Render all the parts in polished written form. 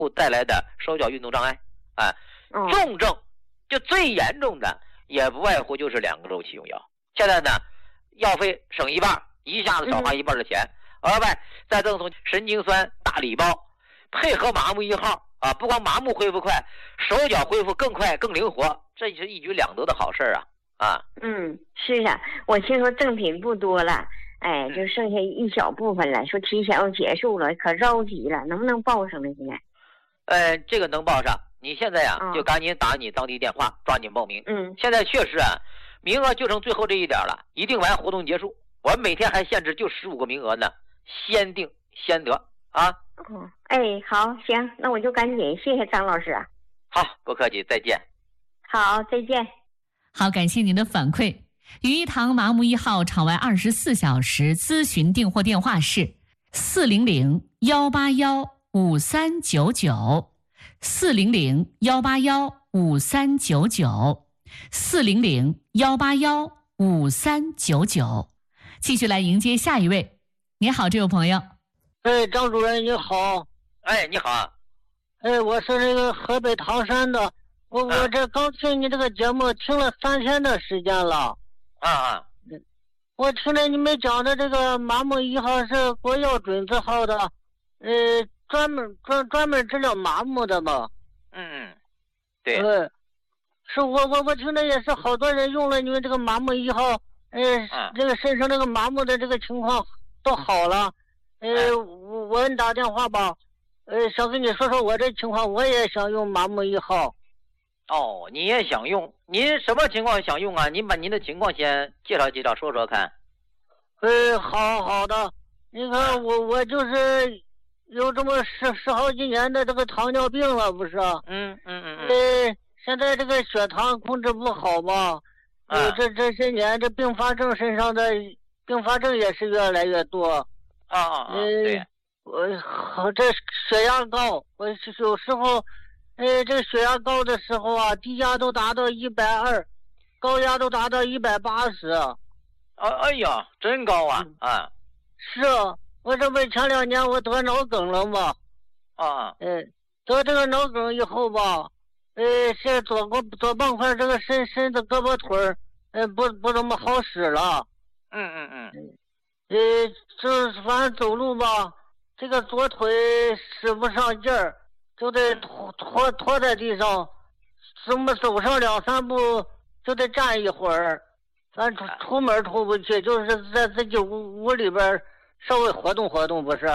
带来的手脚运动障碍啊。重症就最严重的也不外乎就是2个周期用药。现在呢，药费省一半，一下子少花一半的钱，额外再赠送神经酸大礼包，配合麻木1号啊，不光麻木恢复快，手脚恢复更快更灵活，这是一举两得的好事啊。 是啊，我听说赠品不多了，就剩下一小部分了，说提前要结束了，可着急了，能不能报上来现在？ 这个能报上。你现在就赶紧打你当地电话，抓紧报名。现在确实名额就剩最后这一点了，一定完活动结束。我们每天还限制就15个名额呢，先定先得啊。 好，行，那我就赶紧，谢谢张老师啊。 好，不客气，再见。 好，再见。 好，感谢您的反馈。余一堂麻木1号场外24小时咨询订货电话是400-181-5399。400-181-5399 400-181-5399。继续来迎接下一位。你好，这位朋友。 张主任你好。 你好。 我是那个河北唐山的，我这刚听你这个节目听了3天的时间了。我听了你们讲的这个麻木1号是国药准字号的，专门治疗麻木的吧？ 对。 是我听的也是好多人用了你们这个麻木1号，这个身上这个麻木的这个情况都好了。我打电话吧，想跟你说说我这情况，我也想用麻木1号。 你也想用？您什么情况想用啊？您把您的情况先介绍介绍，说说看。 好的。你看我就是有这么十好几年的这个糖尿病了，不是？现在这个血糖控制不好嘛，这些年这并发症身上的并发症也是越来越多。 对。 这血压高，我有时候，这个血压高的时候啊，低压都达到120，高压都达到180。 哎呀，真高啊！ 是啊，我这不前2年我得脑梗了嘛。得这个脑梗以后吧，现在左半块这个身子胳膊腿儿，不怎么好使了。就是反正走路吧，这个左腿使不上劲儿，就得拖在地上，怎么走上2、3步就得站一会儿，咱出门出不去，就是在自己屋里边稍微活动活动，不是？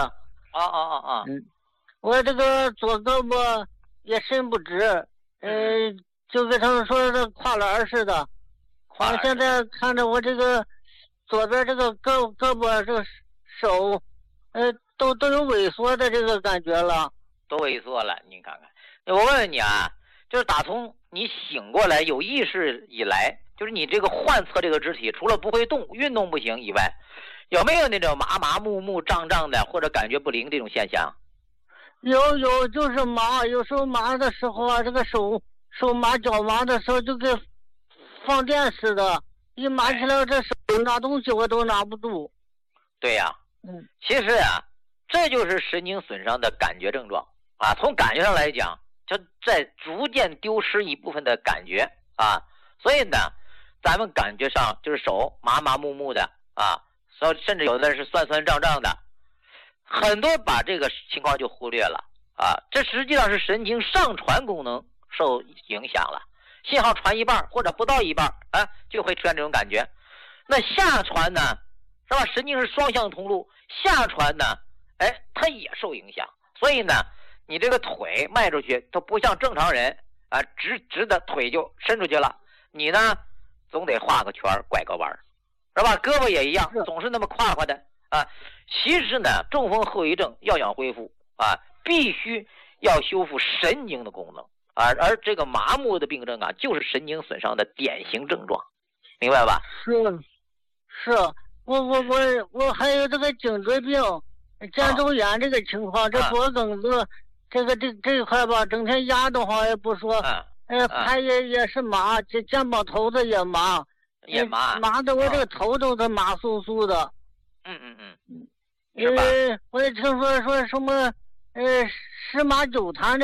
我这个左胳膊也伸不直，就跟他们说的跨栏似的。我现在看着我这个左边这个胳膊这个手，都有萎缩的这个感觉了。 都萎缩了，您看看。我问问你啊，就是打从你醒过来有意识以来，就是你这个患侧这个肢体，除了不会动、运动不行以外，有没有那种麻木胀的或者感觉不灵这种现象？ 有，就是麻，有时候麻的时候啊，这个手麻脚麻的时候就跟放电似的，一麻起来这手拿东西我都拿不住。 对呀。其实这就是神经损伤的感觉症状啊。从感觉上来讲，就在逐渐丢失一部分的感觉啊。所以呢，咱们感觉上就是手麻木的啊，甚至有的是酸胀的，很多把这个情况就忽略了啊。这实际上是神经上传功能受影响了，信号传一半或者不到一半就会出现这种感觉。那下传呢，是吧？神经是双向通路，下传呢，它也受影响。所以呢，你这个腿迈出去都不像正常人直的腿就伸出去了，你呢总得画个圈拐个弯，是吧？胳膊也一样，总是那么胯的其实呢，中风后遗症要想恢复必须要修复神经的功能而这个麻木的病症就是神经损伤的典型症状，明白吧？ 是，我还有这个颈椎病、肩周炎这个情况，这脖梗子这一块吧，整天压的话也不说，还也是麻，这肩膀头子也麻，麻的我这个头都是麻酥酥的。 是吧？ 我也听说什么10马9痰的